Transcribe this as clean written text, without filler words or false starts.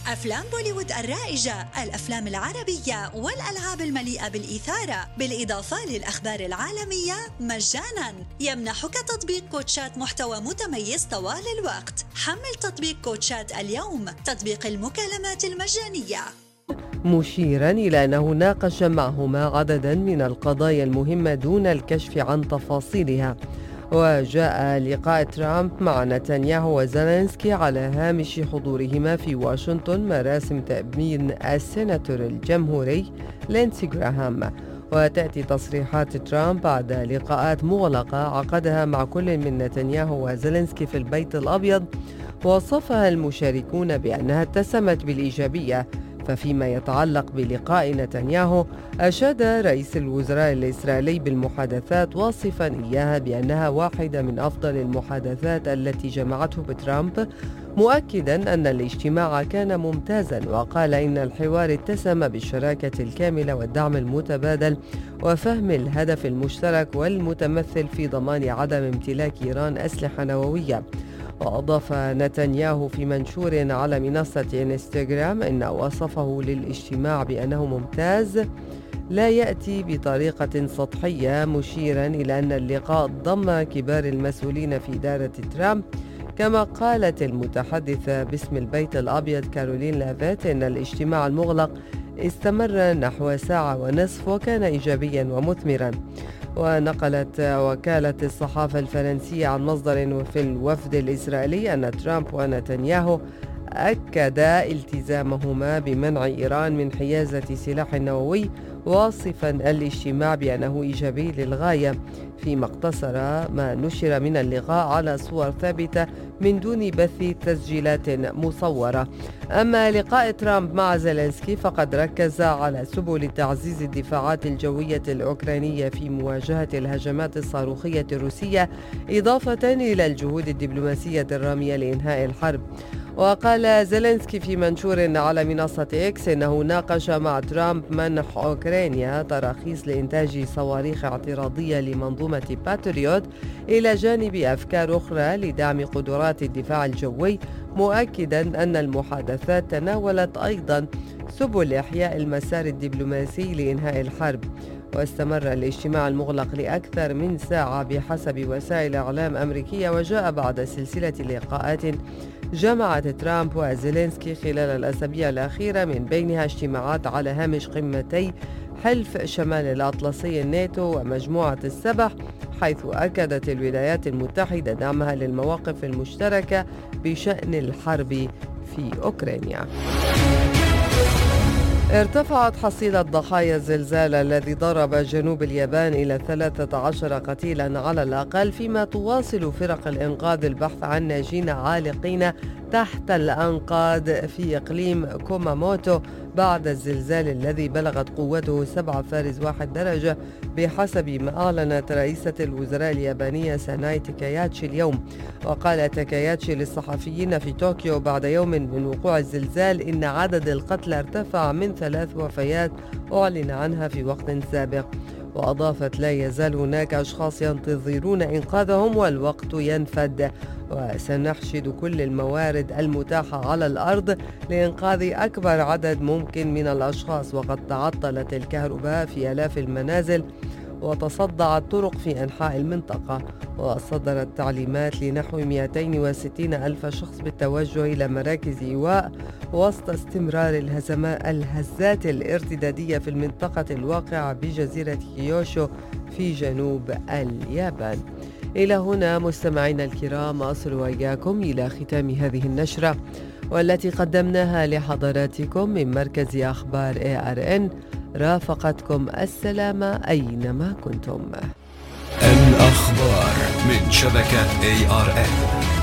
أفلام بوليوود الرائجة، الأفلام العربية والألعاب المليئة بالإثارة، بالإضافة للأخبار العالمية مجاناً. يمنحك تطبيق كوتشات محتوى متميز طوال الوقت. حمل تطبيق كوتشات اليوم، تطبيق المكالمات المجانية. مشيرا إلى أنه ناقش معهما عددا من القضايا المهمة دون الكشف عن تفاصيلها. وجاء لقاء ترامب مع نتنياهو وزيلينسكي على هامش حضورهما في واشنطن مراسم تأبين السيناتور الجمهوري لينسي غراهام. وتأتي تصريحات ترامب بعد لقاءات مغلقة عقدها مع كل من نتنياهو وزيلينسكي في البيت الأبيض، وصفها المشاركون بأنها اتسمت بالإيجابية. ففيما يتعلق بلقاء نتنياهو، أشاد رئيس الوزراء الإسرائيلي بالمحادثات، واصفا إياها بأنها واحدة من أفضل المحادثات التي جمعته بترامب، مؤكدا أن الاجتماع كان ممتازا. وقال إن الحوار اتسم بالشراكة الكاملة والدعم المتبادل وفهم الهدف المشترك والمتمثل في ضمان عدم امتلاك إيران أسلحة نووية. وأضاف نتنياهو في منشور على منصة إنستغرام إن وصفه للاجتماع بأنه ممتاز لا يأتي بطريقة سطحية، مشيرا إلى أن اللقاء ضم كبار المسؤولين في إدارة ترامب. كما قالت المتحدثة باسم البيت الأبيض كارولين لافيت إن الاجتماع المغلق استمر نحو ساعة ونصف وكان إيجابيا ومثمرا. ونقلت وكالة الصحافة الفرنسية عن مصدر في الوفد الإسرائيلي أن ترامب ونتنياهو أكدا التزامهما بمنع إيران من حيازة سلاح نووي، واصفا الاجتماع بأنه إيجابي للغاية، فيما اقتصر ما نشر من اللقاء على صور ثابتة من دون بث تسجيلات مصورة. أما لقاء ترامب مع زيلينسكي فقد ركز على سبل تعزيز الدفاعات الجوية الأوكرانية في مواجهة الهجمات الصاروخية الروسية، إضافة إلى الجهود الدبلوماسية الرامية لإنهاء الحرب. وقال زيلينسكي في منشور على منصة إكس إنه ناقش مع ترامب منح أوكرانيا تراخيص لإنتاج صواريخ اعتراضية لمنظومة باتريوت، إلى جانب أفكار أخرى لدعم قدرات الدفاع الجوي، مؤكدا أن المحادثات تناولت أيضا سبل إحياء المسار الدبلوماسي لإنهاء الحرب. واستمر الاجتماع المغلق لأكثر من ساعة بحسب وسائل إعلام أمريكية، وجاء بعد سلسلة لقاءات جمعت ترامب وزيلينسكي خلال الأسابيع الأخيرة، من بينها اجتماعات على هامش قمتي حلف شمال الأطلسي الناتو ومجموعة السبع، حيث أكدت الولايات المتحدة دعمها للمواقف المشتركة بشأن الحرب في أوكرانيا. ارتفعت حصيلة ضحايا الزلزال الذي ضرب جنوب اليابان إلى 13 قتيلا على الأقل، فيما تواصل فرق الإنقاذ البحث عن ناجين عالقين تحت الأنقاض في إقليم كوماموتو بعد الزلزال الذي بلغت قوته 7.1 درجة بحسب ما أعلنت رئيسة الوزراء اليابانية ساناي تاكاياتشي اليوم. وقال تاكاياتشي للصحفيين في طوكيو بعد يوم من وقوع الزلزال إن عدد القتلى ارتفع من 3 وفيات أعلن عنها في وقت سابق. وأضافت لا يزال هناك أشخاص ينتظرون إنقاذهم والوقت ينفد، وسنحشد كل الموارد المتاحة على الأرض لإنقاذ أكبر عدد ممكن من الأشخاص. وقد تعطلت الكهرباء في آلاف المنازل وتصدعت طرق في أنحاء المنطقة، وصدرت تعليمات لنحو 260 ألف شخص بالتوجه إلى مراكز إيواء وسط استمرار الهزات الارتدادية في المنطقة الواقعة بجزيرة كيوشو في جنوب اليابان. إلى هنا مستمعينا الكرام أصل وإياكم إلى ختام هذه النشرة، والتي قدمناها لحضراتكم من مركز أخبار ARN. رافقتكم السلامة أينما كنتم. الأخبار من شبكة ARN.